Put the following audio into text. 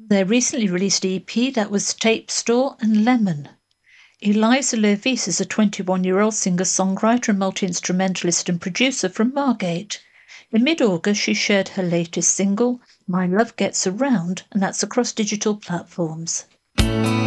Their recently released EP, that was Tape Store and Lemon. Eliza Levis is a 21-year-old singer-songwriter and multi-instrumentalist and producer from Margate. In mid-August, she shared her latest single, My Love Gets Around, and that's across digital platforms.